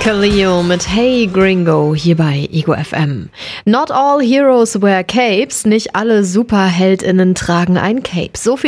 Kaleo mit Hey Gringo hier bei Ego FM. Not all heroes wear capes. Nicht alle SuperheldInnen tragen ein Cape. So viel